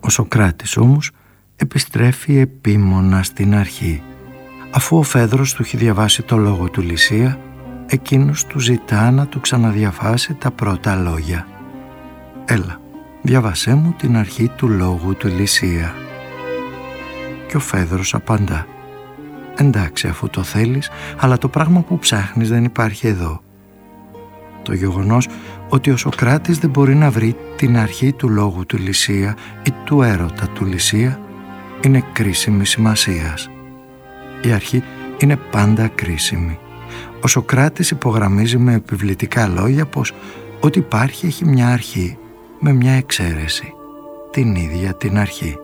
Ο Σωκράτης όμως επιστρέφει επίμονα στην αρχή. Αφού ο Φέδρος του έχει διαβάσει το λόγο του Λυσία, εκείνος του ζητά να του ξαναδιαβάσει τα πρώτα λόγια. «Έλα, διαβάσέ μου την αρχή του λόγου του Λυσία». Και ο Φέδρος απαντά: «Εντάξει, αφού το θέλεις, αλλά το πράγμα που ψάχνεις δεν υπάρχει εδώ». Το γεγονός ότι ο Σωκράτης δεν μπορεί να βρει την αρχή του λόγου του Λυσία ή του έρωτα του Λυσία είναι κρίσιμη σημασίας. Η αρχή είναι πάντα κρίσιμη. Ο Σωκράτης υπογραμμίζει με επιβλητικά λόγια πως ό,τι υπάρχει έχει μια αρχή, με μια εξαίρεση, την ίδια την αρχή.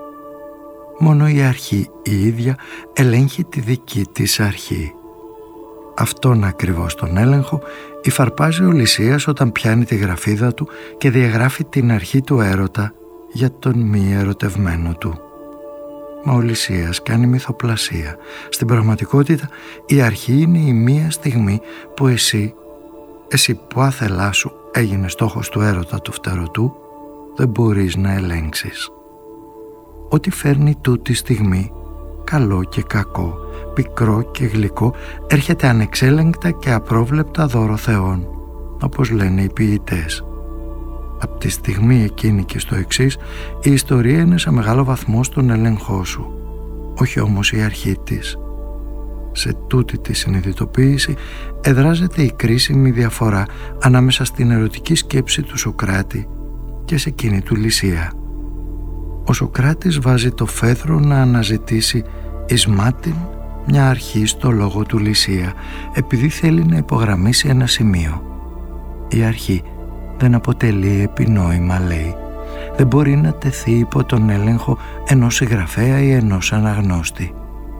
Μόνο η αρχή η ίδια ελέγχει τη δική της αρχή. Αυτόν ακριβώς τον έλεγχο υφαρπάζει ο Λυσίας όταν πιάνει τη γραφίδα του και διαγράφει την αρχή του έρωτα για τον μη ερωτευμένο του. Μα ο Λυσίας κάνει μυθοπλασία. Στην πραγματικότητα η αρχή είναι η μία στιγμή που εσύ που άθελά σου έγινε στόχος του έρωτα του φτερωτού, δεν μπορείς να ελέγξεις. Ό,τι φέρνει τούτη στιγμή, καλό και κακό, πικρό και γλυκό, έρχεται ανεξέλεγκτα και απρόβλεπτα δώρο Θεών, όπως λένε οι ποιητές. Από τη στιγμή εκείνη και στο εξής, η ιστορία είναι σε μεγάλο βαθμό στον έλεγχό σου, όχι όμως η αρχή της. Σε τούτη τη συνειδητοποίηση εδράζεται η κρίσιμη διαφορά ανάμεσα στην ερωτική σκέψη του Σωκράτη και σε εκείνη του Λυσία. Ο Σωκράτης βάζει το Φέδρο να αναζητήσει εις μάτιν μια αρχή στο λόγο του Λυσία, επειδή θέλει να υπογραμμίσει ένα σημείο. Η αρχή δεν αποτελεί επινόημα, λέει. Δεν μπορεί να τεθεί υπό τον έλεγχο ενός συγγραφέα ή ενός αναγνώστη.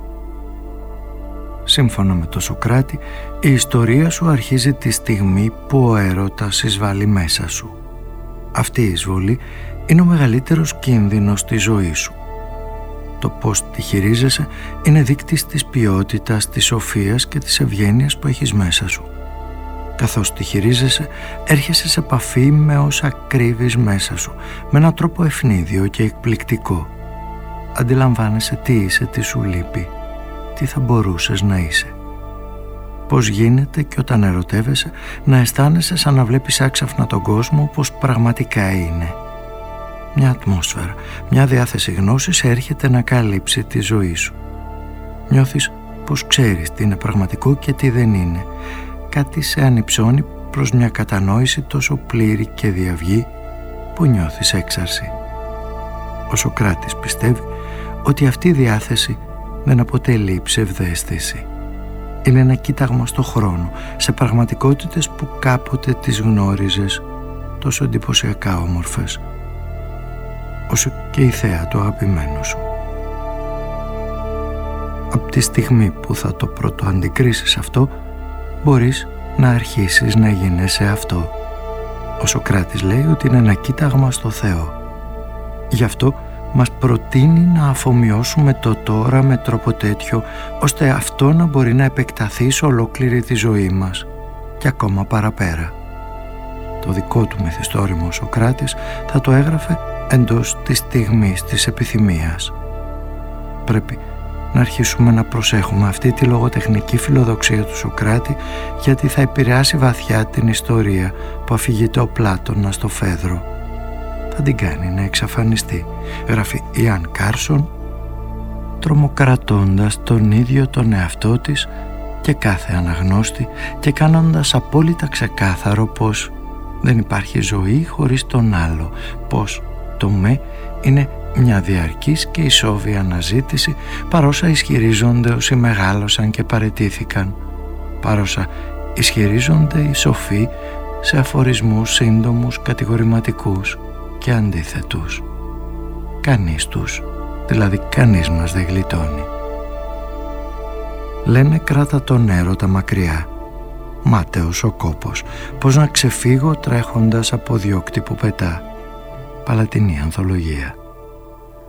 Σύμφωνα με τον Σωκράτη, η ιστορία σου αρχίζει τη στιγμή που ο έρωτας εισβάλλει μέσα σου. Αυτή η εισβολή είναι ο μεγαλύτερος κίνδυνος της ζωής σου. Το πώς τη χειρίζεσαι είναι δείκτης της ποιότητας, της σοφίας και της ευγένειας που έχεις μέσα σου. Καθώς τη χειρίζεσαι, έρχεσαι σε επαφή με όσα κρύβεις μέσα σου, με έναν τρόπο ευνίδιο και εκπληκτικό. Αντιλαμβάνεσαι τι είσαι, τι σου λείπει, τι θα μπορούσες να είσαι. Πώς γίνεται και όταν ερωτεύεσαι να αισθάνεσαι σαν να βλέπεις άξαφνα τον κόσμο όπως πραγματικά είναι. Μια ατμόσφαιρα, μια διάθεση γνώσης έρχεται να καλύψει τη ζωή σου. Νιώθεις πως ξέρεις τι είναι πραγματικό και τι δεν είναι. Κάτι σε ανυψώνει προς μια κατανόηση τόσο πλήρη και διαυγή που νιώθεις έξαρση. Ο Σωκράτης πιστεύει ότι αυτή η διάθεση δεν αποτελεί ψευδαίσθηση. Είναι ένα κοίταγμα στο χρόνο, σε πραγματικότητες που κάποτε τις γνώριζες, τόσο εντυπωσιακά όμορφες, όσο και η θέα του αγαπημένου σου. Από τη στιγμή που θα το πρωτοαντικρίσεις αυτό, μπορείς να αρχίσεις να γίνεσαι αυτό. Ο Σωκράτης λέει ότι είναι ένα κοίταγμα στο Θεό. Γι' αυτό μας προτείνει να αφομοιώσουμε το τώρα με τρόπο τέτοιο, ώστε αυτό να μπορεί να επεκταθεί σε ολόκληρη τη ζωή μας και ακόμα παραπέρα. Το δικό του μυθιστόρημα ο Σωκράτης θα το έγραφε εντός της στιγμής της επιθυμίας. Πρέπει να αρχίσουμε να προσέχουμε αυτή τη λογοτεχνική φιλοδοξία του Σωκράτη, γιατί θα επηρεάσει βαθιά την ιστορία που αφηγείται ο Πλάτωνας στο Φέδρο. Θα την κάνει να εξαφανιστεί, γράφει Ιαν Κάρσον, τρομοκρατώντας τον ίδιο τον εαυτό της και κάθε αναγνώστη και κάνοντας απόλυτα ξεκάθαρο πως δεν υπάρχει ζωή χωρίς τον άλλο, πως το με είναι μια διαρκής και ισόβια αναζήτηση, παρόσα ισχυρίζονται όσοι μεγάλωσαν και παραιτήθηκαν, παρόσα ισχυρίζονται οι σοφοί σε αφορισμούς σύντομους, κατηγορηματικούς και αντίθετους. Κανείς τους, δηλαδή κανείς μας δεν γλιτώνει. Λένε κράτα τον έρωτα μακριά, μάταιος ο κόπος, πώς να ξεφύγω τρέχοντας από διώκτη που πετά. Παλατινή Ανθολογία.